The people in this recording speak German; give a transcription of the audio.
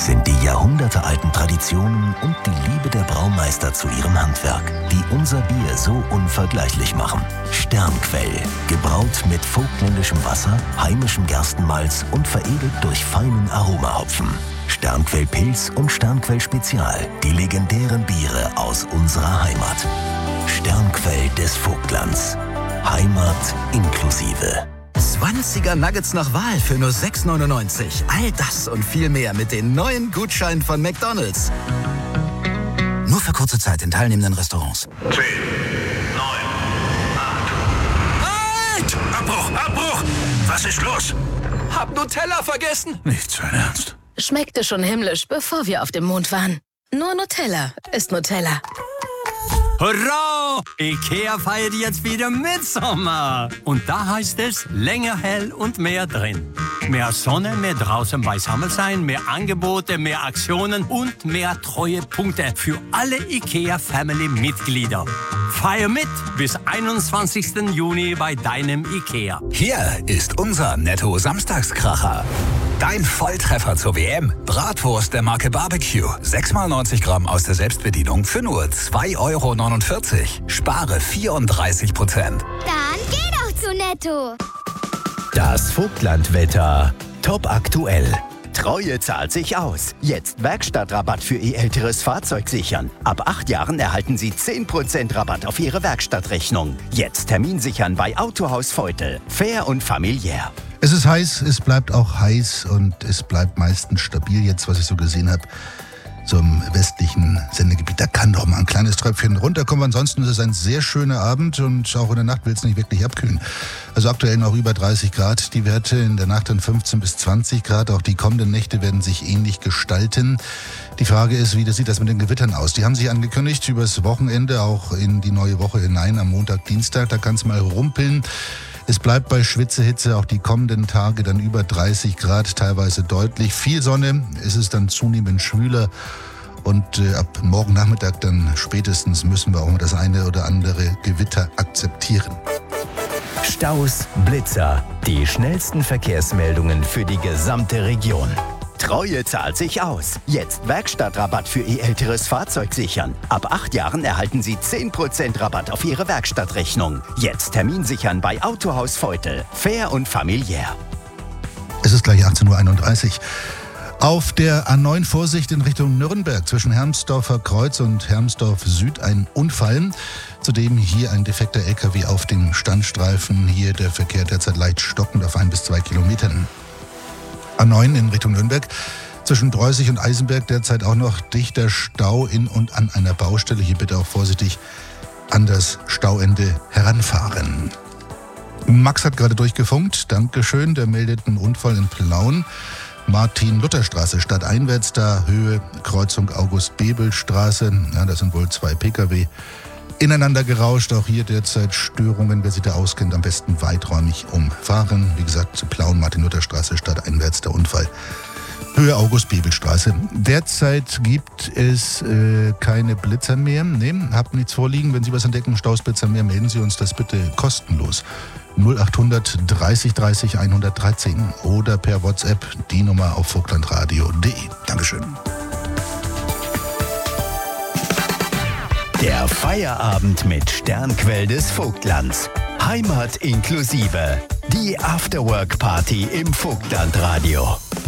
sind die jahrhundertealten Traditionen und die Liebe der Braumeister zu ihrem Handwerk, die unser Bier so unvergleichlich machen. Sternquell, gebraut mit vogtländischem Wasser, heimischem Gerstenmalz und veredelt durch feinen Aromahopfen. Sternquell Pilz und Sternquell Spezial, die legendären Biere aus unserer Heimat. Sternquell des Vogtlands. Heimat inklusive. 20er Nuggets nach Wahl für nur 6,99. All das und viel mehr mit den neuen Gutscheinen von McDonald's. Nur für kurze Zeit in teilnehmenden Restaurants. 10, 9, 8. Halt! Abbruch! Was ist los? Hab Nutella vergessen. Nicht sein Ernst. Schmeckte schon himmlisch, bevor wir auf dem Mond waren. Nur Nutella ist Nutella. Hurra! IKEA feiert jetzt wieder Mitsommer. Und da heißt es länger hell und mehr drin. Mehr Sonne, mehr draußen beisammen sein, mehr Angebote, mehr Aktionen und mehr Treuepunkte für alle IKEA-Family-Mitglieder. Feier mit bis 21. Juni bei deinem IKEA. Hier ist unser Netto-Samstagskracher. Dein Volltreffer zur WM. Bratwurst der Marke Barbecue. 6x90 Gramm aus der Selbstbedienung für nur 2,49 €. Spare 34%. Dann geh doch zu Netto. Das Vogtlandwetter. Top aktuell. Treue zahlt sich aus. Jetzt Werkstattrabatt für Ihr älteres Fahrzeug sichern. Ab 8 Jahren erhalten Sie 10% Rabatt auf Ihre Werkstattrechnung. Jetzt Termin sichern bei Autohaus Feutel. Fair und familiär. Es ist heiß, es bleibt auch heiß und es bleibt meistens stabil jetzt, was ich so gesehen habe. So im westlichen Sendegebiet, da kann doch mal ein kleines Tröpfchen runterkommen. Ansonsten ist es ein sehr schöner Abend und auch in der Nacht will es nicht wirklich abkühlen. Also aktuell noch über 30 Grad die Werte, in der Nacht dann 15 bis 20 Grad. Auch die kommenden Nächte werden sich ähnlich gestalten. Die Frage ist, wie sieht das mit den Gewittern aus? Die haben sich angekündigt übers Wochenende, auch in die neue Woche hinein, am Montag, Dienstag. Da kann es mal rumpeln. Es bleibt bei Schwitzehitze auch die kommenden Tage dann über 30 Grad, teilweise deutlich. Viel Sonne, es ist dann zunehmend schwüler und ab morgen Nachmittag dann spätestens müssen wir auch mal das eine oder andere Gewitter akzeptieren. Staus, Blitzer. Die schnellsten Verkehrsmeldungen für die gesamte Region. Treue zahlt sich aus. Jetzt Werkstattrabatt für Ihr älteres Fahrzeug sichern. Ab 8 Jahren erhalten Sie 10% Rabatt auf Ihre Werkstattrechnung. Jetzt Termin sichern bei Autohaus Feutel. Fair und familiär. Es ist gleich 18:31 Uhr. Auf der A9 Vorsicht in Richtung Nürnberg zwischen Hermsdorfer Kreuz und Hermsdorf Süd ein Unfall. Zudem hier ein defekter LKW auf dem Standstreifen. Hier der Verkehr derzeit leicht stockend auf 1 bis 2 Kilometern. A9 in Richtung Nürnberg. Zwischen Preußig und Eisenberg derzeit auch noch dichter Stau in und an einer Baustelle. Hier bitte auch vorsichtig an das Stauende heranfahren. Max hat gerade durchgefunkt. Dankeschön. Der meldet einen Unfall in Plauen. Martin-Luther-Straße, stadteinwärts da, Höhe Kreuzung August-Bebel-Straße. Ja, da sind wohl 2 Pkw ineinander gerauscht. Auch hier derzeit Störungen. Wer sich da auskennt, am besten weiträumig umfahren. Wie gesagt, zu Plauen, Martin-Luther-Straße, stadteinwärts der Unfall. Höhe August-Bebel-Straße. Derzeit gibt es keine Blitzer mehr. Nee, habt nichts vorliegen. Wenn Sie was entdecken, Stausblitzer mehr, melden Sie uns das bitte kostenlos. 0800 30 30 113 oder per WhatsApp die Nummer auf vogtlandradio.de. Dankeschön. Der Feierabend mit Sternquell des Vogtlands. Heimat inklusive. Die Afterwork-Party im Vogtlandradio.